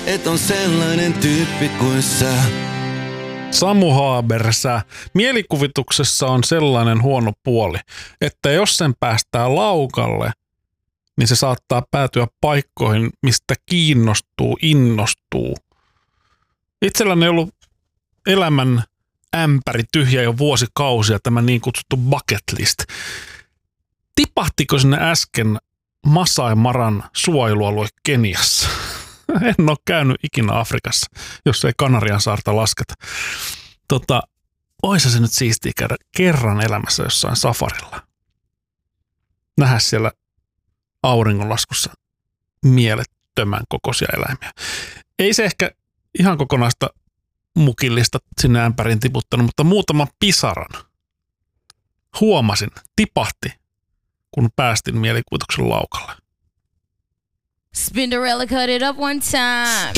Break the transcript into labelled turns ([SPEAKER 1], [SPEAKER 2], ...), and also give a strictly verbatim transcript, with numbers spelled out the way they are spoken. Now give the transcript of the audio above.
[SPEAKER 1] et on sellainen tyyppi kuin sä.
[SPEAKER 2] Samu Haabersä. Mielikuvituksessa on sellainen huono puoli, että jos sen päästää laukalle, niin se saattaa päätyä paikkoihin, mistä kiinnostuu, innostuu. Itselläni on ollut elämän ämpäri tyhjä jo vuosikausia, tämä niin kutsuttu bucket list. Tipahtiko sinne äsken Masai Maran suojelualue Keniassa? En ole käynyt ikinä Afrikassa, jos ei Kanarian saarta lasketa. Tota, oisa se nyt siistiä käydä kerran elämässä jossain safarilla. Nähdä siellä auringonlaskussa mielettömän kokoisia eläimiä. Ei se ehkä ihan kokonaista mukillista sinne ämpäriin tiputtanut, mutta muutaman pisaran huomasin, tipahti, kun päästin mielikuvituksen laukalle.
[SPEAKER 3] Spinderella cut it up one time.